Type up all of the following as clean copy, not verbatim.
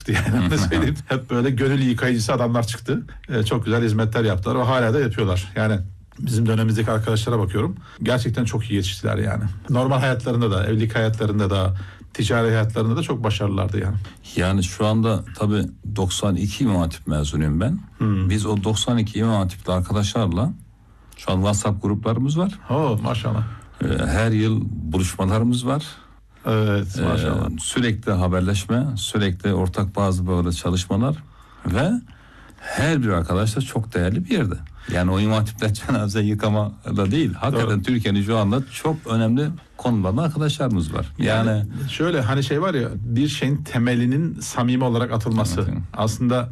Yani öyle söyleyeyim. Hep böyle gönül yıkayıcısı adamlar çıktı. Çok güzel hizmetler yaptılar ve hala da yapıyorlar. Yani bizim dönemimizdeki arkadaşlara bakıyorum. Gerçekten çok iyi yetiştiler yani. Normal hayatlarında da, evlilik hayatlarında da, ticari hayatlarında da çok başarılılardı yani. Yani şu anda tabii 92 İmam Hatip mezunuyum ben. Biz o 92 İmam Hatip'li arkadaşlarla şu an WhatsApp gruplarımız var. Maşallah. Her yıl buluşmalarımız var. Evet, maşallah. Sürekli haberleşme, sürekli ortak bazı böyle çalışmalar ve her bir arkadaş da çok değerli bir yerde. Yani o İmam Hatip'ten cenaze yıkama da değil. Hakikaten doğru. Türkiye'nin şu anda çok önemli konularda arkadaşlarımız var. Yani şöyle hani şey var ya, bir şeyin temelinin samimi olarak atılması. Evet. Aslında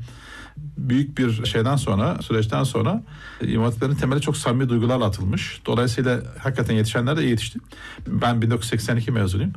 büyük bir süreçten sonra İmam Hatiplerin temeli çok samimi duygularla atılmış. Dolayısıyla hakikaten yetişenler de iyi yetişti. Ben 1982 mezunuyum.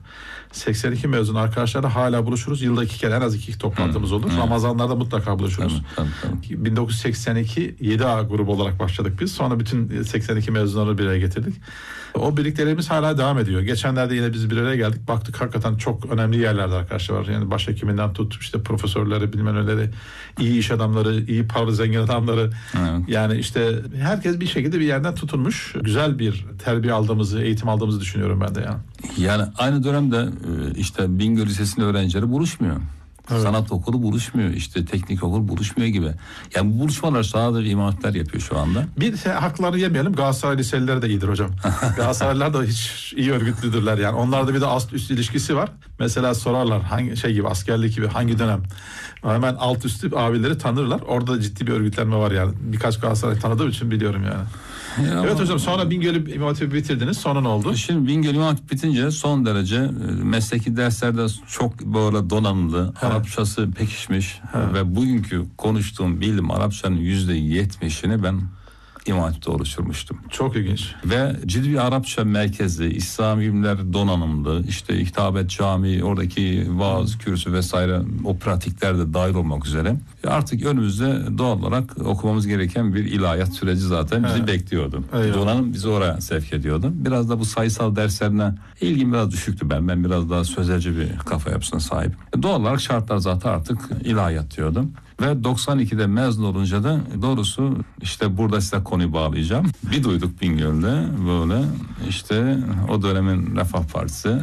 82 mezun arkadaşlarla hala buluşuruz. Yılda 2 kere, en az 2 toplantımız olur. Ramazanlarda mutlaka buluşuruz. Tabii. 1982 7A grubu olarak başladık biz. Sonra bütün 82 mezunları bir araya getirdik. O birliklerimiz hala devam ediyor. Geçenlerde yine biz bir araya geldik. Baktık hakikaten çok önemli yerlerde arkadaşlar var. Yani başhekiminden tut, işte profesörleri, bilmem neleri, iyi iş adamları, iyi paralı zengin adamları. Evet. Yani işte herkes bir şekilde bir yerden tutunmuş. Güzel bir terbiye aldığımızı, eğitim aldığımızı düşünüyorum ben de yani. Yani aynı dönemde işte Bingöl Lisesi'nin öğrencileri buluşmuyor. Evet. Sanat okulu buluşmuyor, işte teknik okul buluşmuyor gibi. Yani bu buluşmalar sadece İmam Hatipler yapıyor şu anda. Bir haklarını yemeyelim, Galatasaray liseleri de iyidir hocam. Galatasaraylılar da hiç iyi örgütlüdürler yani. Onlarda bir de ast üst ilişkisi var. Mesela sorarlar hangi şey gibi, askerlik gibi, hangi dönem. Hemen alt üstü abileri tanırlar. Orada ciddi bir örgütlenme var yani. Birkaç Galatasaray tanıdığım için biliyorum yani. Evet hocam, sonra Bingöl İmam Hatip'i bitirdiniz. Sonra ne oldu? Şimdi Bingöl İmam Hatip bitince son derece mesleki derslerde çok böyle donanımlı, Arapçası pekişmiş ve bugünkü konuştuğum bildiğim Arapçanın %70'ini ben İmam Hatip'te oluşturmuştum. Çok ilginç. Ve ciddi bir Arapça merkezi, İslami bilimler donanımlı, işte hitabet cami, oradaki vaaz, kürsü vesaire, o pratikler de dahil olmak üzere. Artık önümüzde doğal olarak okumamız gereken bir ilahiyat süreci zaten bizi bekliyordu. Donanım bizi oraya sevk ediyordu. Biraz da bu sayısal derslerine ilgim biraz düşüktü ben. Ben biraz daha sözelci bir kafa yapısına sahip. Doğal olarak şartlar zaten artık ilahiyat diyordum. Ve 92'de mezun olunca da doğrusu işte burada size konuyu bağlayacağım. Bir duyduk Bingöl'de böyle işte o dönemin Refah Partisi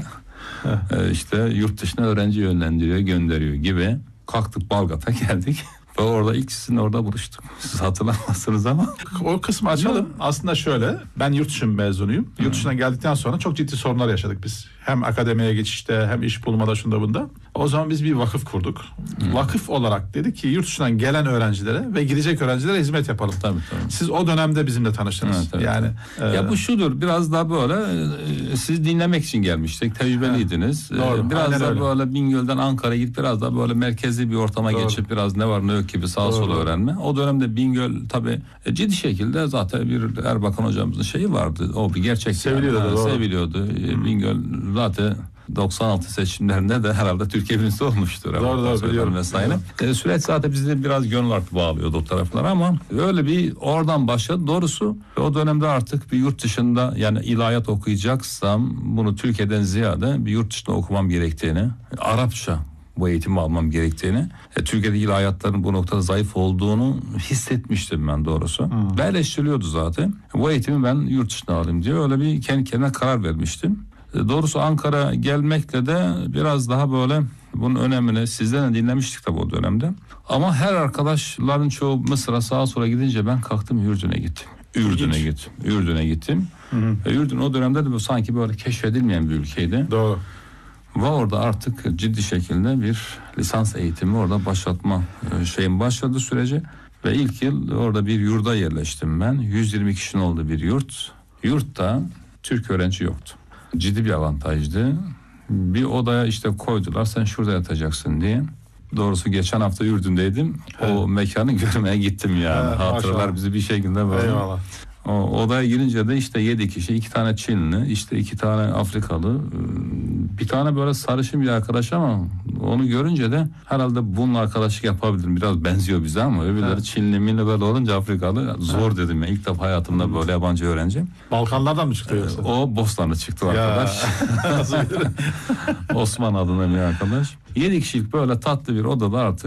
işte yurt dışına öğrenci yönlendiriyor, gönderiyor gibi. Kalktık Balgat'a geldik. Ve orada ikisini orada buluştuk. Siz hatırlamazsınız ama. O kısmı açalım. Aslında şöyle, ben yurt dışı mezunuyum. Yurt dışına geldikten sonra çok ciddi sorunlar yaşadık biz. Hem akademiye geçişte hem iş bulmada şunda bunda. O zaman biz bir vakıf kurduk. Vakıf olarak dedik ki yurt dışından gelen öğrencilere ve gidecek öğrencilere hizmet yapalım. Tabii. Siz o dönemde bizimle tanıştınız. Evet. Yani ya bu şudur, biraz daha böyle siz dinlemek için gelmiştik. Tecrübeliydiniz. Doğru, biraz da öyle. böyle Bingöl'den Ankara'ya gidip biraz daha böyle merkezi bir ortama geçip biraz ne var ne yok gibi sağa sola öğrenme. O dönemde Bingöl tabii ciddi şekilde zaten bir Erbakan hocamızın şeyi vardı. O bir gerçek. Seviliyordu. Bingöl zaten 96 seçimlerinde de herhalde Türkiye birincisi olmuştur. Doğru biliyorum. Vesaire. Süreç zaten bizi biraz gönül artık bağlıyordu o taraflara ama öyle bir oradan başladı. Doğrusu o dönemde artık bir yurt dışında, yani ilahiyat okuyacaksam bunu Türkiye'den ziyade bir yurt dışında okumam gerektiğini, Arapça bu eğitimi almam gerektiğini, Türkiye'de ilahiyatların bu noktada zayıf olduğunu hissetmiştim ben doğrusu. Eleştiriliyordu zaten. Bu eğitimi ben yurt dışına alayım diye öyle bir kendi kendime karar vermiştim. Doğrusu Ankara gelmekle de biraz daha böyle bunun önemini sizden de dinlemiştik tabii o dönemde. Ama her arkadaşların çoğu Mısır'a sağa sola gidince ben kalktım Ürdün'e gittim. Ürdün'e gittim. Ürdün o dönemde de sanki böyle keşfedilmeyen bir ülkeydi. Doğru. Ve orada artık ciddi şekilde bir lisans eğitimi orada başlatma şeyin başladı süreci. Ve ilk yıl orada bir yurda yerleştim ben. 120 kişinin olduğu bir yurt. Yurtta Türk öğrenci yoktu. Ciddi bir avantajdı. Bir odaya işte koydular, sen şurada yatacaksın diye. Doğrusu geçen hafta Ürdün'deydim. O mekanı görmeye gittim yani. Hatıralar bizi bir şekilde böyle. Eyvallah. O odaya girince de işte 7 kişi, 2 tane Çinli, işte 2 tane Afrikalı, bir tane böyle sarışın bir arkadaş ama onu görünce de herhalde bunun arkadaşlık yapabilirim. Biraz benziyor bize ama öbürleri Çinli, Milli böyle olunca Afrikalı zor dedim. İlk defa hayatımda böyle yabancı öğrenci. Balkanlardan mı çıktı yoksa? O Bostanlı çıktı arkadaş. Osman adında bir arkadaş. 7 kişilik böyle tatlı bir odada artık